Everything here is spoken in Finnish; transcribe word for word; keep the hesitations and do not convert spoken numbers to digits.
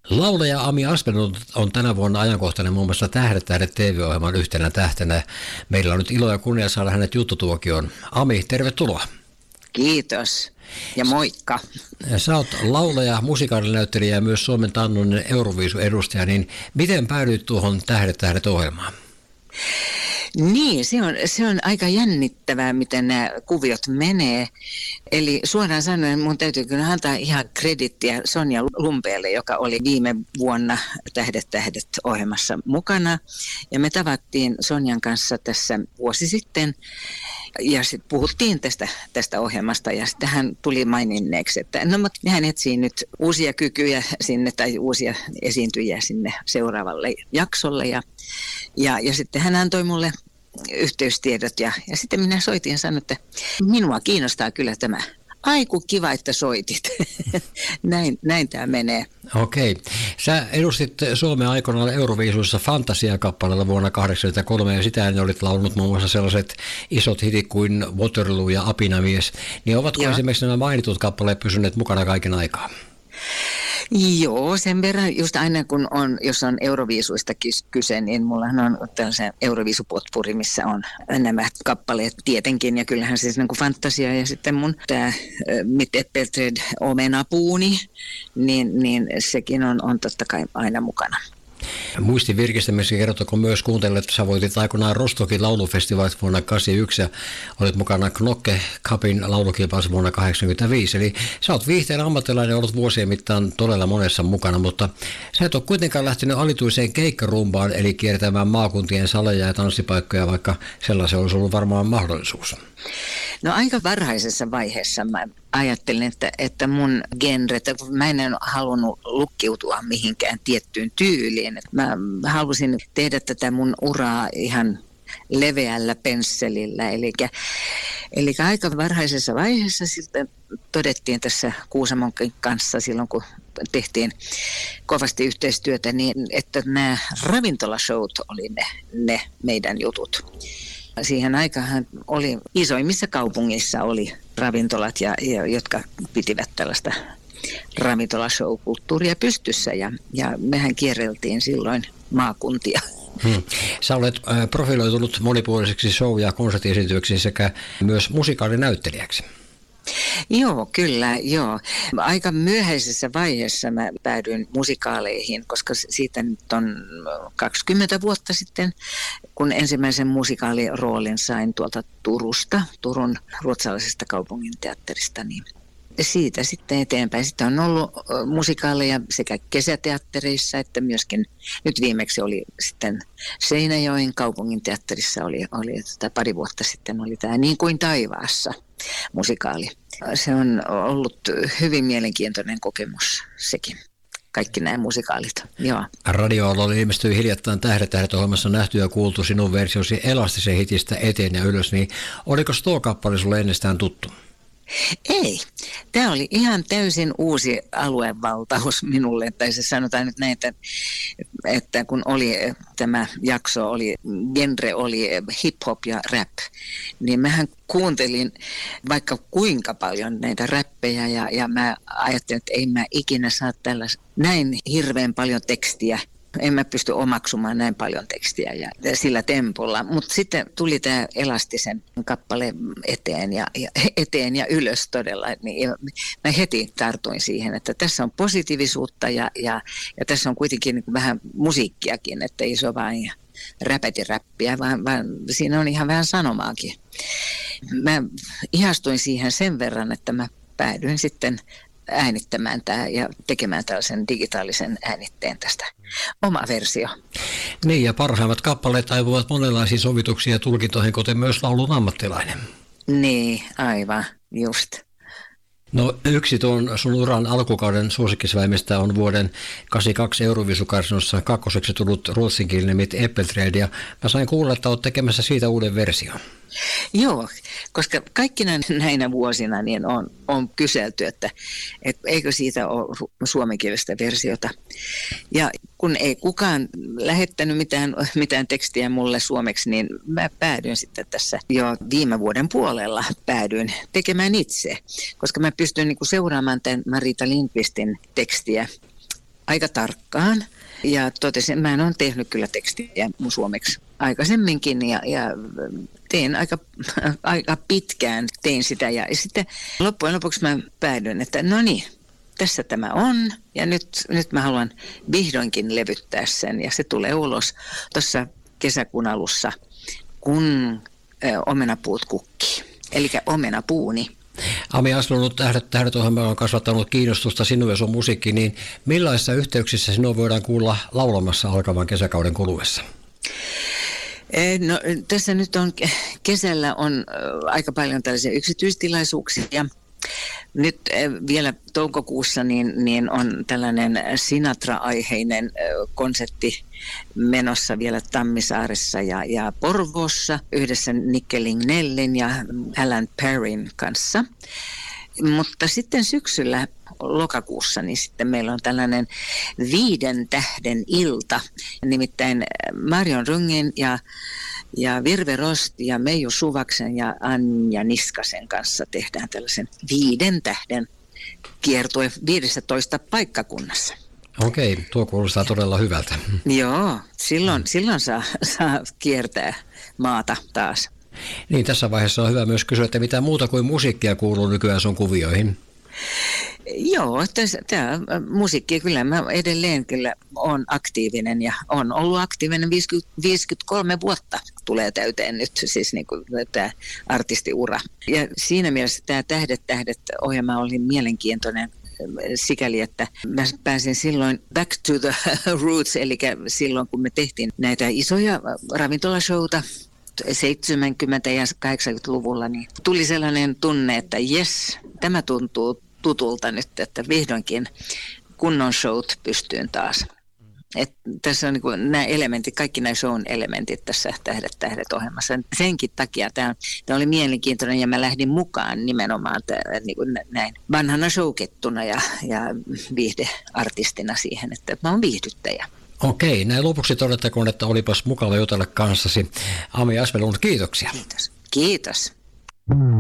Laulaja Ami Aspen on, on tänä vuonna ajankohtainen muun muassa Tähdet tähdet T V-ohjelman yhtenä tähtenä. Meillä on nyt ilo ja kunnia saada hänet juttutuokioon. Ami, tervetuloa. Kiitos ja moikka. Sä oot laulaja, musikaalinäyttelijä ja myös Suomen taannoinen Euroviisu-edustaja, niin miten päädyit tuohon Tähdet tähdet -ohjelmaan? Niin, se on, se on aika jännittävää, miten nämä kuviot menee. Eli suoraan sanoen mun täytyy kyllä antaa ihan kredittiä Sonja Lumpeelle, joka oli viime vuonna Tähdet tähdet -ohjelmassa mukana. Ja me tavattiin Sonjan kanssa tässä vuosi sitten ja sitten puhuttiin tästä, tästä ohjelmasta ja sitten hän tuli maininneeksi, että no mutta hän etsii nyt uusia kykyjä sinne tai uusia esiintyjiä sinne seuraavalle jaksolle ja, ja, ja sitten hän antoi mulle yhteystiedot ja, ja sitten minä soitin ja sanoin, että minua kiinnostaa kyllä tämä. Aiku kiva, että soitit. näin, näin tämä menee. Okei. Sä edustit Suomen aikoinaan Euroviisuissa Fantasia-kappaleella vuonna tuhatyhdeksänsataakahdeksankymmentäkolme ja sitä ennen olit laulunut muun muassa sellaiset isot hitit kuin Waterloo ja Apinamies. Niin ovatko Joo. esimerkiksi nämä mainitut kappaleet pysyneet mukana kaiken aikaa? Joo, sen verran just aina kun on, jos on Euroviisuista kyse, niin mullahan on tällaisen Euroviisupotpuri, missä on nämä kappaleet tietenkin. Ja kyllähän siis niin kuin Fantasia ja sitten mun tämä Mit Äppelträd omenapuuni, niin, niin sekin on, on totta kai aina mukana. Muistin virkistämiseksi kertoko myös kuuntelle, että sä voitit aikoinaan Rostokin laulufestivaalit vuonna kahdeksankymmentäyksi ja olit mukana Knokke Cupin laulukilpailussa vuonna kahdeksankymmentäviisi. Eli sä oot viihteen ammattilainen ja ollut vuosien mittaan todella monessa mukana, mutta sä et ole kuitenkaan lähtenyt alituiseen keikkarumbaan, eli kiertämään maakuntien saleja ja tanssipaikkoja, vaikka sellaisen olisi ollut varmaan mahdollisuus. No aika varhaisessa vaiheessa mä ajattelin, että, että mun genre, että mä en halunnut lukkiutua mihinkään tiettyyn tyyliin. Mä halusin tehdä tätä mun uraa ihan leveällä pensselillä. Eli, eli aika varhaisessa vaiheessa sitten todettiin tässä Kuusamon kanssa silloin, kun tehtiin kovasti yhteistyötä, niin että nämä ravintolashowt oli ne, ne meidän jutut. Siihen aikaan oli isoimmissa kaupungissa oli ravintolat, ja, ja, jotka pitivät tällaista ravintolashow-kulttuuria pystyssä ja, ja mehän kierreltiin silloin maakuntia. Hmm. Sä olet äh, profiloitunut monipuoliseksi show- ja konserttiesityöksi sekä myös musikaalinäyttelijäksi. Joo, kyllä, joo. Aika myöhäisessä vaiheessa mä päädyin musikaaleihin, koska siitä nyt on kaksikymmentä vuotta sitten, kun ensimmäisen musikaaliroolin sain tuolta Turusta, Turun ruotsalaisesta kaupunginteatterista, niin siitä sitten eteenpäin. Sitten on ollut musikaaleja sekä kesäteattereissa että myöskin, nyt viimeksi oli sitten Seinäjoen kaupunginteatterissa oli, oli tätä pari vuotta sitten oli tämä Niin kuin taivaassa musikaali. Se on ollut hyvin mielenkiintoinen kokemus sekin. Kaikki nämä musikaalit, joo. Radioaaloilla ilmestyi hiljattain Tähdet tähdet -ohjelmassa nähty ja kuultu sinun versiosi Elastisen hitistä Eteen ja ylös, niin oliko tuo kappale sulle ennestään tuttu? Ei. Tämä oli ihan täysin uusi aluevaltaus minulle, tai se sanotaan nyt näin, että, että kun oli tämä jakso, oli, genre oli hip-hop ja rap, niin mähän kuuntelin vaikka kuinka paljon näitä räppejä ja, ja mä ajattelin, että ei mä ikinä saa tällaista näin hirveän paljon tekstiä. En mä pysty omaksumaan näin paljon tekstiä ja sillä tempolla, mutta sitten tuli tämä Elastisen kappale eteen ja, ja, eteen ja ylös todella. Niin mä heti tartuin siihen, että tässä on positiivisuutta ja, ja, ja tässä on kuitenkin niin kuin vähän musiikkiakin, että ei se ole vain räpätiräppiä, vaan, vaan siinä on ihan vähän sanomaakin. Mä ihastuin siihen sen verran, että mä päädyin sitten äänittämään tämä ja tekemään tällaisen digitaalisen äänitteen tästä. Oma versio. Niin, ja parhaimmat kappaleet taipuvat monenlaisiin sovituksiin ja tulkintoihin, kuten myös laulun ammattilainen. Niin, aivan, just. No yksi tuon sun uran alkukauden suosikkisväimistä on vuoden kahdeksankymmentäkaksi Euroviisukarsinnossa kakkoseksi tullut ruotsinkielinen Mit Äppelträd, ja mä sain kuulla, että olet tekemässä siitä uuden version. Joo, koska kaikkina näinä vuosina niin on, on kyselty, että, että eikö siitä ole suomenkielistä versiota. Ja kun ei kukaan lähettänyt mitään, mitään tekstiä mulle suomeksi, niin mä päädyin sitten tässä jo viime vuoden puolella päädyin tekemään itse. Koska mä pystyn niin kuin seuraamaan tämän Marita Lindqvistin tekstiä aika tarkkaan ja totesin, mä en ole tehnyt kyllä tekstiä mun suomeksi aikaisemminkin ja, ja tein aika, aika pitkään tein sitä ja sitten loppujen lopuksi mä päädyin, että no niin, tässä tämä on ja nyt, nyt mä haluan vihdoinkin levyttää sen ja se tulee ulos tuossa kesäkuun alussa, kun ö, omenapuut kukkii, eli omenapuuni. Ami Asplund, Tähdet, tähdet ohjelma on kasvattanut kiinnostusta sinun ja sun musiikki, niin millaisissa yhteyksissä sinua voidaan kuulla laulamassa alkavan kesäkauden kuluessa? No, tässä nyt on, kesällä on aika paljon tällaisia yksityistilaisuuksia. Nyt vielä toukokuussa niin, niin on tällainen Sinatra-aiheinen konsertti menossa vielä Tammisaaressa ja, ja Porvoossa yhdessä Nicke Lignellin ja Alan Perryn kanssa. Mutta sitten syksyllä lokakuussa niin sitten meillä on tällainen viiden tähden ilta, nimittäin Marion Rungin ja Ja Virve Rost ja Meiju Suvaksen ja Anja Niskasen kanssa tehdään tällaisen viiden tähden kiertue viidessätoista paikkakunnassa. Okei, tuo kuulostaa todella hyvältä. Joo, silloin, silloin saa, saa kiertää maata taas. Niin, tässä vaiheessa on hyvä myös kysyä, että mitä muuta kuin musiikkia kuuluu nykyään sun kuvioihin? Joo, tämä musiikki kyllä mä edelleen kyllä on aktiivinen ja on ollut aktiivinen viisikymmentä, viisikymmentäkolme vuotta tulee täyteen nyt siis niin kuin tämä artistiura. Ja siinä mielessä tämä Tähdet tähdet ohjelma oli mielenkiintoinen sikäli, että mä pääsin silloin back to the roots, eli silloin kun me tehtiin näitä isoja ravintolashowta seitsemänkymmentä- ja kahdeksankymmentäluvulla, niin tuli sellainen tunne, että jes, tämä tuntuu tutulta nyt, että vihdoinkin kunnon showt pystyyn taas. Et tässä on niin kuin nämä elementit, kaikki nämä shown elementit tässä Tähdet tähdet ohjelmassa. Senkin takia tämä, tämä oli mielenkiintoinen ja mä lähdin mukaan nimenomaan tämä, niin kuin näin vanhana showkettuna ja, ja viihdeartistina siihen, että mä oon viihdyttäjä. Okei, näin lopuksi todettakoon, että olipas mukava jutella kanssasi. Ami Asplund, kiitoksia. Kiitos. Kiitos.